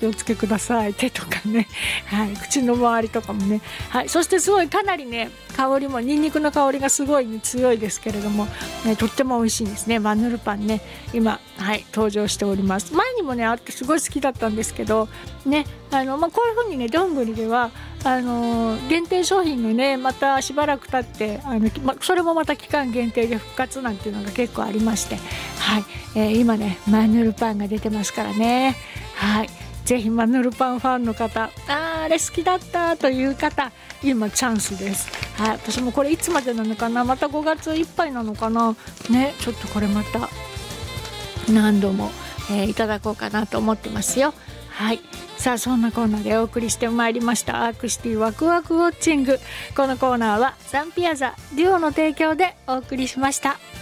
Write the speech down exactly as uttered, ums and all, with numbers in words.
気をつけください。手とかね、はい、口の周りとかもね、はい、そしてすごいかなりね香りもニンニクの香りがすごい、ね、強いですけれども、ね、とっても美味しいんですね。マヌルパンね今、はい、登場しております。前にもねあってすごい好きだったんですけどね、あの、まあ、こういう風にねどんぐりではあのー、限定商品のねまたしばらく経ってあの、ま、それもまた期間限定で復活なんていうのが結構ありまして、はい、えー、今ねマヌルパンが出てますからね、はい、ぜひマヌルパンファンの方、あーあれ好きだったという方今チャンスです。はい、私もこれいつまでなのかな、またごがついっぱいなのかなね、ちょっとこれまた何度も、えー、いただこうかなと思ってますよ。はい、さあそんなコーナーでお送りしてまいりましたアークシティワクワクウォッチング。このコーナーはサンピアザデュオの提供でお送りしました。